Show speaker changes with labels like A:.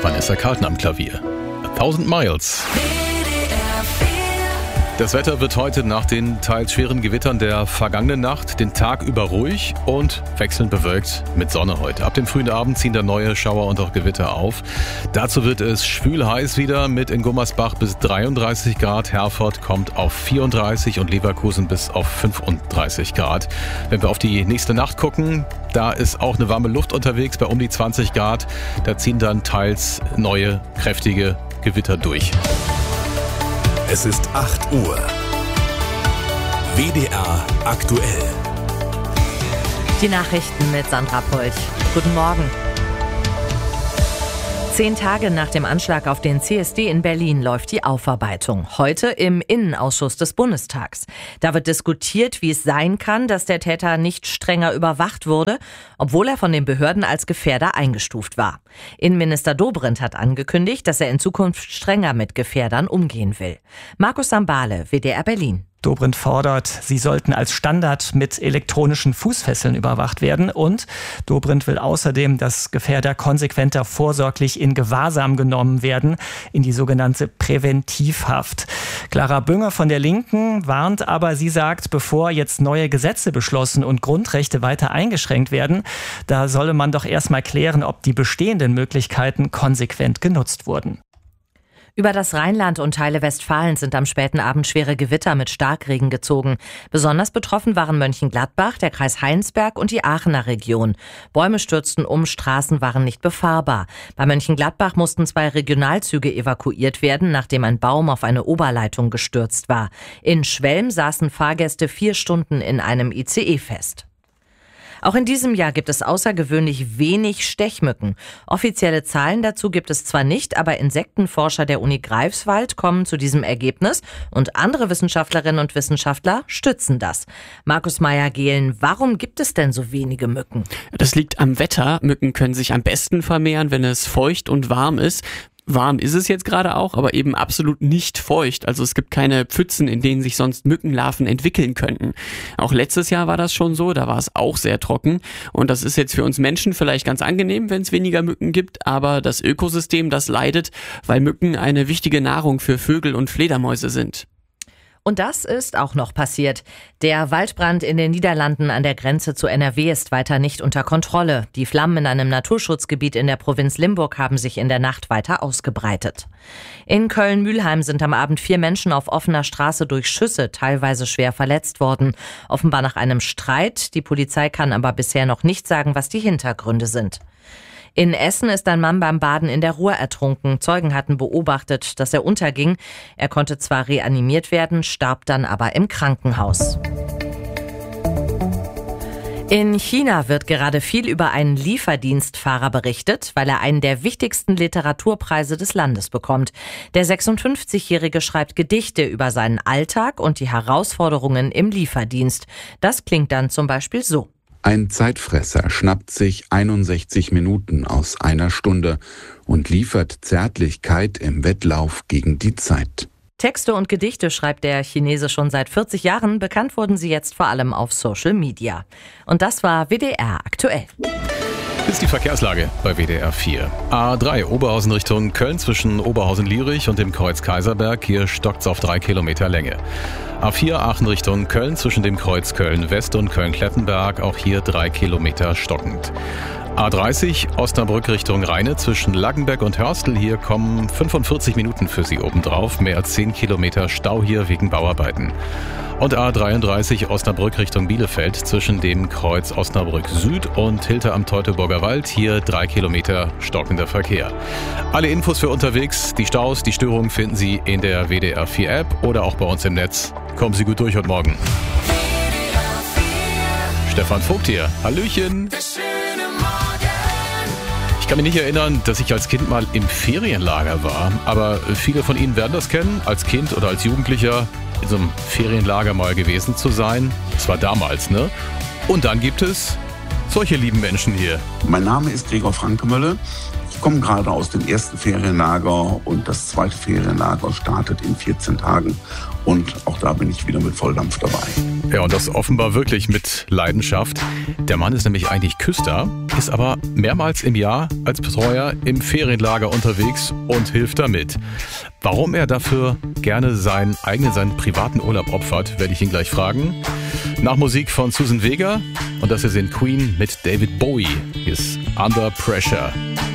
A: Vanessa Carlton am Klavier. 1000 Miles. Das Wetter wird heute nach den teils schweren Gewittern der vergangenen Nacht den Tag über ruhig und wechselnd bewölkt mit Sonne heute. Ab dem frühen Abend ziehen da neue Schauer und auch Gewitter auf. Dazu wird es schwül heiß wieder mit in Gummersbach bis 33 Grad. Herford kommt auf 34 und Leverkusen bis auf 35 Grad. Wenn wir auf die nächste Nacht gucken, da ist auch eine warme Luft unterwegs bei um die 20 Grad. Da ziehen dann teils neue, kräftige Gewitter durch.
B: Es ist 8 Uhr. WDR aktuell.
C: Die Nachrichten mit Sandra Polt. Guten Morgen. 10 Tage nach dem Anschlag auf den CSD in Berlin läuft die Aufarbeitung. Heute im Innenausschuss des Bundestags. Da wird diskutiert, wie es sein kann, dass der Täter nicht strenger überwacht wurde, obwohl er von den Behörden als Gefährder eingestuft war. Innenminister Dobrindt hat angekündigt, dass er in Zukunft strenger mit Gefährdern umgehen will. Markus Sambale, WDR Berlin.
D: Dobrindt fordert, sie sollten als Standard mit elektronischen Fußfesseln überwacht werden. Und Dobrindt will außerdem, dass Gefährder konsequenter vorsorglich in Gewahrsam genommen werden, in die sogenannte Präventivhaft. Clara Bünger von der Linken warnt aber, sie sagt, bevor jetzt neue Gesetze beschlossen und Grundrechte weiter eingeschränkt werden, da solle man doch erstmal klären, ob die bestehenden Möglichkeiten konsequent genutzt wurden.
C: Über das Rheinland und Teile Westfalens sind am späten Abend schwere Gewitter mit Starkregen gezogen. Besonders betroffen waren Mönchengladbach, der Kreis Heinsberg und die Aachener Region. Bäume stürzten um, Straßen waren nicht befahrbar. Bei Mönchengladbach mussten 2 Regionalzüge evakuiert werden, nachdem ein Baum auf eine Oberleitung gestürzt war. In Schwelm saßen Fahrgäste 4 Stunden in einem ICE fest. Auch in diesem Jahr gibt es außergewöhnlich wenig Stechmücken. Offizielle Zahlen dazu gibt es zwar nicht, aber Insektenforscher der Uni Greifswald kommen zu diesem Ergebnis und andere Wissenschaftlerinnen und Wissenschaftler stützen das. Markus Meyer-Gehlen, warum gibt es denn so wenige Mücken?
E: Das liegt am Wetter. Mücken können sich am besten vermehren, wenn es feucht und warm ist. Warm ist es jetzt gerade auch, aber eben absolut nicht feucht. Also es gibt keine Pfützen, in denen sich sonst Mückenlarven entwickeln könnten. Auch letztes Jahr war das schon so, da war es auch sehr trocken. Und das ist jetzt für uns Menschen vielleicht ganz angenehm, wenn es weniger Mücken gibt. Aber das Ökosystem, das leidet, weil Mücken eine wichtige Nahrung für Vögel und Fledermäuse sind.
C: Und das ist auch noch passiert. Der Waldbrand in den Niederlanden an der Grenze zu NRW ist weiter nicht unter Kontrolle. Die Flammen in einem Naturschutzgebiet in der Provinz Limburg haben sich in der Nacht weiter ausgebreitet. In Köln-Mülheim sind am Abend 4 Menschen auf offener Straße durch Schüsse teilweise schwer verletzt worden. Offenbar nach einem Streit. Die Polizei kann aber bisher noch nicht sagen, was die Hintergründe sind. In Essen ist ein Mann beim Baden in der Ruhr ertrunken. Zeugen hatten beobachtet, dass er unterging. Er konnte zwar reanimiert werden, starb dann aber im Krankenhaus. In China wird gerade viel über einen Lieferdienstfahrer berichtet, weil er einen der wichtigsten Literaturpreise des Landes bekommt. Der 56-Jährige schreibt Gedichte über seinen Alltag und die Herausforderungen im Lieferdienst. Das klingt dann zum Beispiel so.
F: Ein Zeitfresser schnappt sich 61 Minuten aus einer Stunde und liefert Zärtlichkeit im Wettlauf gegen die Zeit.
C: Texte und Gedichte schreibt der Chinese schon seit 40 Jahren. Bekannt wurden sie jetzt vor allem auf Social Media. Und das war WDR aktuell.
A: Ist die Verkehrslage bei WDR 4. A3 Oberhausen Richtung Köln zwischen Oberhausen-Lierich und dem Kreuz Kaiserberg. Hier stockt's auf 3 Kilometer Länge. A4 Aachen Richtung Köln zwischen dem Kreuz Köln-West und Köln-Klettenberg. Auch hier 3 Kilometer stockend. A30 Osnabrück Richtung Rheine zwischen Laggenberg und Hörstel. Hier kommen 45 Minuten für Sie obendrauf. Mehr als 10 Kilometer Stau hier wegen Bauarbeiten. Und A33 Osnabrück Richtung Bielefeld zwischen dem Kreuz Osnabrück Süd und Hilter am Teutoburger Wald. Hier 3 Kilometer stockender Verkehr. Alle Infos für unterwegs, die Staus, die Störungen finden Sie in der WDR 4 App oder auch bei uns im Netz. Kommen Sie gut durch heute Morgen. Stefan Vogt hier. Hallöchen. Ich kann mich nicht erinnern, dass ich als Kind mal im Ferienlager war, aber viele von Ihnen werden das kennen, als Kind oder als Jugendlicher in so einem Ferienlager mal gewesen zu sein. Das war damals, ne? Und dann gibt es solche lieben Menschen hier.
G: Mein Name ist Gregor Frankemölle. Ich komme gerade aus dem ersten Ferienlager und das zweite Ferienlager startet in 14 Tagen. Und auch da bin ich wieder mit Volldampf dabei.
A: Ja, und das offenbar wirklich mit Leidenschaft. Der Mann ist nämlich eigentlich Küster, ist aber mehrmals im Jahr als Betreuer im Ferienlager unterwegs und hilft damit. Warum er dafür gerne seinen privaten Urlaub opfert, werde ich ihn gleich fragen. Nach Musik von Suzanne Vega und das hier sind Queen mit David Bowie. Hier ist Under Pressure.